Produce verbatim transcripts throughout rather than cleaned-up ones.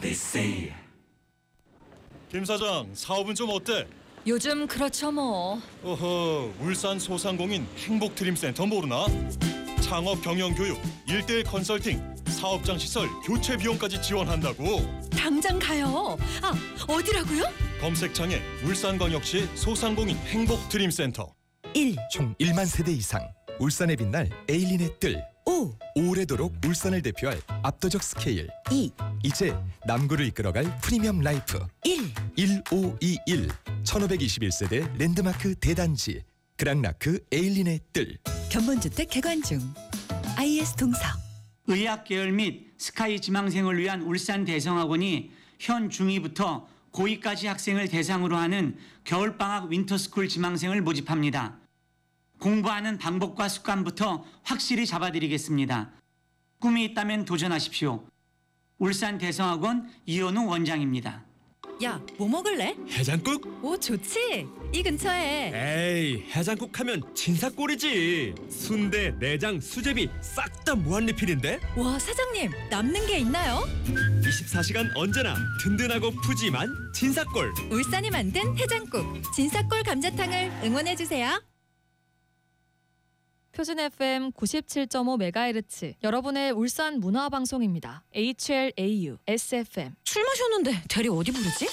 김 사장, 사업은 좀 어때? 요즘 그렇죠 뭐. 어허, 울산 소상공인 행복드림센터 모르나? 창업 경영 교육, 일대일 컨설팅, 사업장 시설, 교체 비용까지 지원한다고. 당장 가요. 아, 어디라고요? 검색창에 울산광역시 소상공인 행복드림센터. 일. 총 일만 세대 이상 울산에 빛날 에일린의 뜰. 오. 오래도록 울산을 대표할 압도적 스케일. 이. 이제 남구를 이끌어갈 프리미엄 라이프. 일. 일오이일 천오백이십일 세대 랜드마크 대단지 그랑라크 에일린의 뜰. 견본주택 개관 중. 아이에스 동서. 의학 계열 및 스카이 지망생을 위한 울산 대성학원이 현 중이부터 고이까지 학생을 대상으로 하는 겨울방학 윈터스쿨 지망생을 모집합니다. 공부하는 방법과 습관부터 확실히 잡아드리겠습니다. 꿈이 있다면 도전하십시오. 울산 대성학원 이현우 원장입니다. 야, 뭐 먹을래? 해장국? 오, 좋지. 이 근처에. 에이, 해장국 하면 진사골이지. 순대, 내장, 수제비 싹 다 무한리필인데? 와, 사장님, 남는 게 있나요? 이십사 시간 언제나 든든하고 푸짐한 진사골. 울산이 만든 해장국 진사골 감자탕을 응원해 주세요. 표준 에프엠 구십칠 점 오 메가헤르츠 여러분의 울산 문화 방송입니다. 에이치엘에이유 에스에프엠. 술 마셨는데 대리 어디 부르지?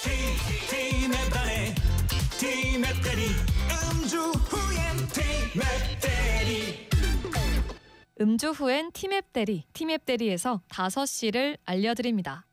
음주 후엔 티맵 대리, 티맵 대리에서 다섯 시를 알려드립니다.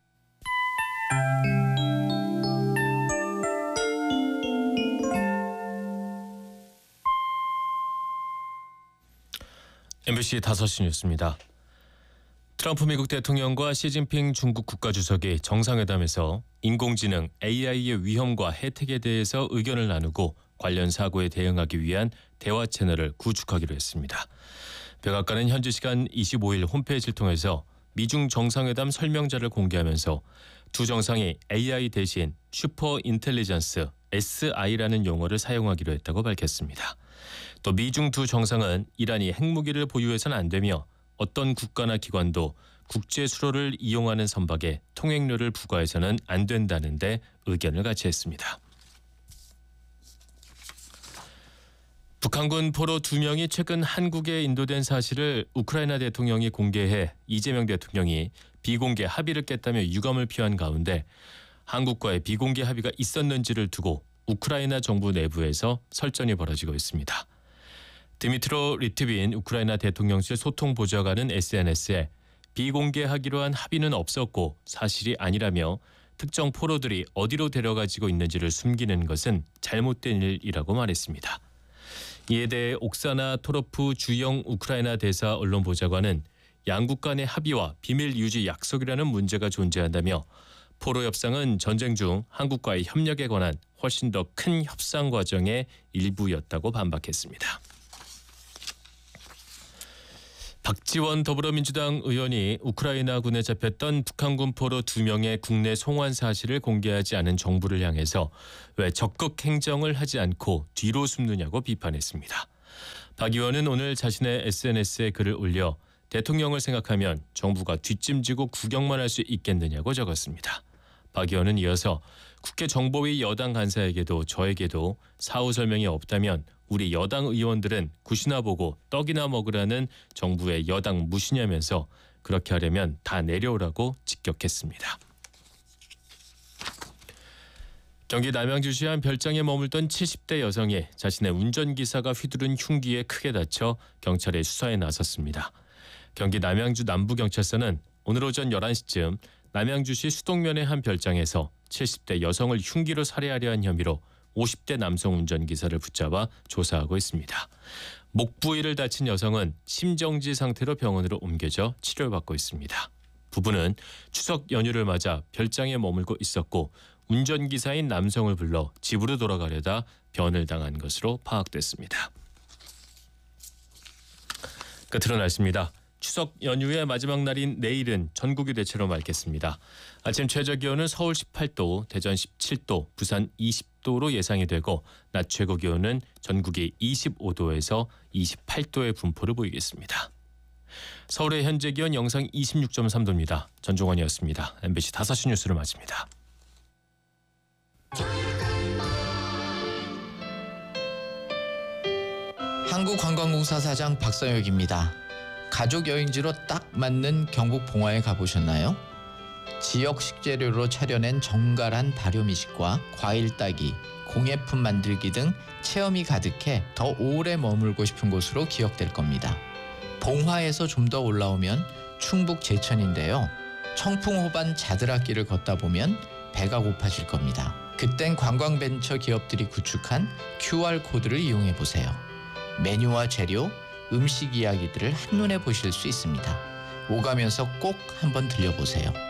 엠비씨 다섯 시 뉴스입니다. 트럼프 미국 대통령과 시진핑 중국 국가주석이 정상회담에서 인공지능 에이아이의 위험과 혜택에 대해서 의견을 나누고 관련 사고에 대응하기 위한 대화 채널을 구축하기로 했습니다. 백악관은 현지 시간 이십오일 홈페이지를 통해서 미중 정상회담 설명자를 공개하면서 두 정상이 에이아이 대신 슈퍼 인텔리전스 에스아이라는 용어를 사용하기로 했다고 밝혔습니다. 또 미중 두 정상은 이란이 핵무기를 보유해서는 안 되며 어떤 국가나 기관도 국제 수로를 이용하는 선박에 통행료를 부과해서는 안 된다는 데 의견을 같이 했습니다. 북한군 포로 두 명이 최근 한국에 인도된 사실을 우크라이나 대통령이 공개해 이재명 대통령이 비공개 합의를 깼다며 유감을 표한 가운데 한국과의 비공개 합의가 있었는지를 두고 우크라이나 정부 내부에서 설전이 벌어지고 있습니다. 드미트로 리트빈 우크라이나 대통령실 소통보좌관은 에스엔에스에 비공개하기로 한 합의는 없었고 사실이 아니라며 특정 포로들이 어디로 데려가지고 있는지를 숨기는 것은 잘못된 일이라고 말했습니다. 이에 대해 옥사나 토로프 주영 우크라이나 대사 언론보좌관은 양국 간의 합의와 비밀 유지 약속이라는 문제가 존재한다며 포로 협상은 전쟁 중 한국과의 협력에 관한 훨씬 더 큰 협상 과정의 일부였다고 반박했습니다. 박지원 더불어민주당 의원이 우크라이나군에 잡혔던 북한군 포로 두 명의 국내 송환 사실을 공개하지 않은 정부를 향해서 왜 적극 행정을 하지 않고 뒤로 숨느냐고 비판했습니다. 박 의원은 오늘 자신의 에스엔에스에 글을 올려 대통령을 생각하면 정부가 뒷짐지고 구경만 할 수 있겠느냐고 적었습니다. 박 의원은 이어서 국회 정보위 여당 간사에게도 저에게도 사후 설명이 없다면 우리 여당 의원들은 굿이나 보고 떡이나 먹으라는 정부의 여당 무시냐면서 그렇게 하려면 다 내려오라고 직격했습니다. 경기 남양주시 한 별장에 머물던 칠십 대 여성이 자신의 운전기사가 휘두른 흉기에 크게 다쳐 경찰의 수사에 나섰습니다. 경기 남양주 남부경찰서는 오늘 오전 열한 시쯤 남양주시 수동면의 한 별장에서 칠십 대 여성을 흉기로 살해하려 한 혐의로 오십 대 남성 운전기사를 붙잡아 조사하고 있습니다. 목 부위를 다친 여성은 심정지 상태로 병원으로 옮겨져 치료를 받고 있습니다. 부부는 추석 연휴를 맞아 별장에 머물고 있었고 운전기사인 남성을 불러 집으로 돌아가려다 변을 당한 것으로 파악됐습니다. 끝으로 날씨입니다. 추석 연휴의 마지막 날인 내일은 전국이 대체로 맑겠습니다. 아침 최저기온은 서울 십팔 도, 대전 십칠 도, 부산 이십 도로 예상이 되고 낮 최고기온은 전국이 이십오 도에서 이십팔 도의 분포를 보이겠습니다. 서울의 현재 기온 영상 이십육 점 삼 도입니다. 전종원이었습니다. 엠비씨 다섯 시 뉴스를 마칩니다. 한국관광공사 사장 박성혁입니다. 가족 여행지로 딱 맞는 경북 봉화에 가보셨나요? 지역 식재료로 차려낸 정갈한 발효미식과 과일 따기, 공예품 만들기 등 체험이 가득해 더 오래 머물고 싶은 곳으로 기억될 겁니다. 봉화에서 좀 더 올라오면 충북 제천인데요. 청풍호반 자드락길을 걷다 보면 배가 고파질 겁니다. 그땐 관광벤처 기업들이 구축한 큐알코드를 이용해 보세요. 메뉴와 재료, 음식 이야기들을 한눈에 보실 수 있습니다. 오가면서 꼭 한번 들려보세요.